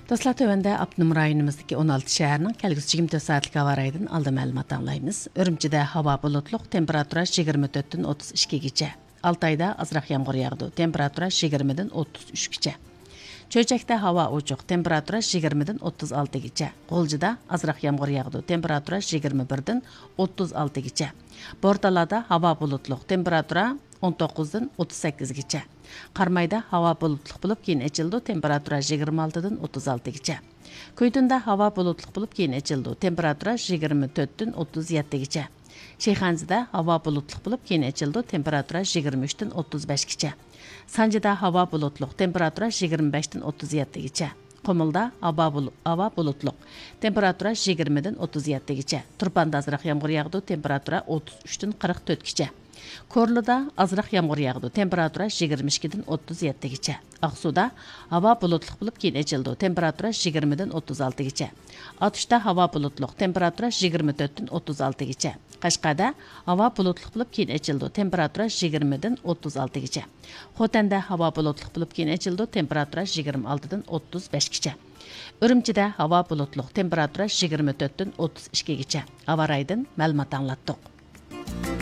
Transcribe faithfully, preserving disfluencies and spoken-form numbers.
Dostlar, tövəndə Abnum rayonumuzdaki on altı şəhərinin kəlgüsü yigirma dörd saatlik hava rayıdan aldı məlumat anlayımız. Örümçidə hava bulutluq, temperatura yigirma dörtdən otuz ikkigacha. Altayda azraq yağmur yağdı, temperatura yigirmadan otuz üçgacha. Çöçəkdə hava uçuq, temperatura yigirmadan otuz altıgacha. Qo'ljida azraq yağmur yağdı, temperatura yigirma birdan otuz oltigacha. Bortalada hava bulutluq, temperatura on to'qqizdan o'ttiz sakkizgacha. Qarmayda hava bulutluq bo'lib, keyin ochildi, temperatura yigirma oltidan o'ttiz oltigacha. Ko'ytunda hava bulutluq bo'lib, keyin ochildi, temperatura yigirma to'rtdan o'ttiz yettigacha. Shayxonzida hava bulutluq bo'lib, keyin ochildi, temperatura yigirma uchdan o'ttiz beshgacha. Sanjida hava bulutluq, temperatura yigirma beshdan o'ttiz yettigacha. Qumulda hava bulutluq, temperatura yigirmadan o'ttiz yettigacha. Turpanda azroq yağmur yağdı, temperatura o'ttiz uchdan qirq to'rtgacha. Korluda azraq yağmur yağdı, temperatura yigirma ikkidan o'ttiz yettigacha. Aqsuda hava bulutluq bo'lib, keyin ochildi, temperatura yigirmadan o'ttiz oltigacha. Atishda hava bulutluq, temperatura yigirma to'rtdan o'ttiz oltigacha. Qashqada hava bulutluq bo'lib, keyin ochildi, temperatura yigirmadan o'ttiz oltigacha. Xotanda hava bulutluq bo'lib, keyin ochildi, temperatura yigirma oltidan o'ttiz beshgacha. Urumchida hava bulutluq, temperatura yigirma to'rtdan o'ttiz ikkigacha. Havo raydan ma'lumot anglatdik.